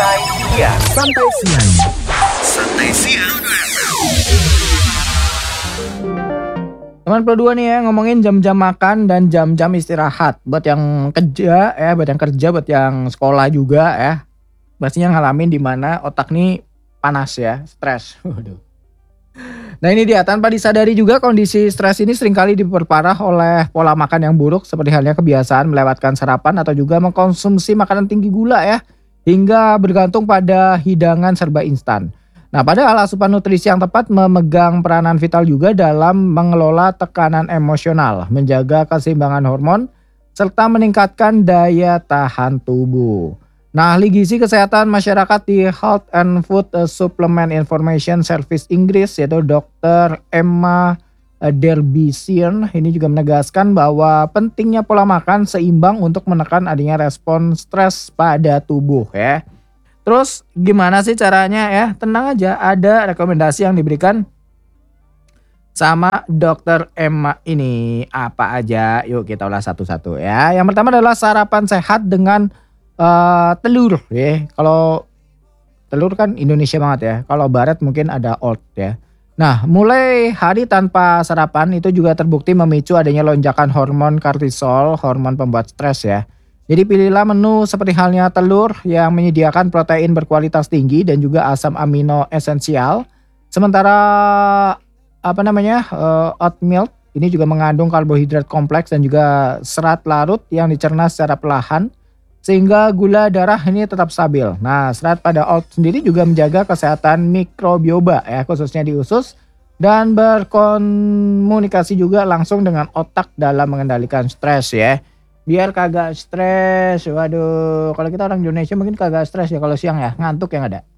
Santai siang. Teman kedua nih ya, ngomongin jam-jam makan dan jam-jam istirahat. Buat yang kerja ya, buat yang sekolah juga ya. Pastinya ngalamin di mana otak nih panas ya, stres. Waduh. Nah ini dia, tanpa disadari juga kondisi stres ini seringkali diperparah oleh pola makan yang buruk seperti halnya kebiasaan melewatkan sarapan atau juga mengkonsumsi makanan tinggi gula ya, hingga bergantung pada hidangan serba instan. Nah padahal asupan nutrisi yang tepat memegang peranan vital juga dalam mengelola tekanan emosional, menjaga keseimbangan hormon, serta meningkatkan daya tahan tubuh. Nah, ahli gizi kesehatan masyarakat di Health and Food Supplement Information Service Inggris yaitu Dr. Emma Derbisian ini juga menegaskan bahwa pentingnya pola makan seimbang untuk menekan adanya respon stres pada tubuh ya. Terus gimana sih caranya ya? Tenang aja, ada rekomendasi yang diberikan sama Dr. Emma ini. Apa aja? Yuk kita ulas satu-satu ya. Yang pertama adalah sarapan sehat dengan telur ya. Kalau telur kan Indonesia banget ya. Kalau barat mungkin ada oat ya. Nah, mulai hari tanpa sarapan itu juga terbukti memicu adanya lonjakan hormon kortisol, hormon pembuat stres ya. Jadi pilihlah menu seperti halnya telur yang menyediakan protein berkualitas tinggi dan juga asam amino esensial. Sementara oat milk ini juga mengandung karbohidrat kompleks dan juga serat larut yang dicerna secara perlahan, sehingga gula darah ini tetap stabil. Nah, serat pada oat sendiri juga menjaga kesehatan mikrobiota ya, khususnya di usus, dan berkomunikasi juga langsung dengan otak dalam mengendalikan stres ya. Biar kagak stres. Waduh, kalau kita orang Indonesia mungkin kagak stres ya kalau siang ya, ngantuk yang ada.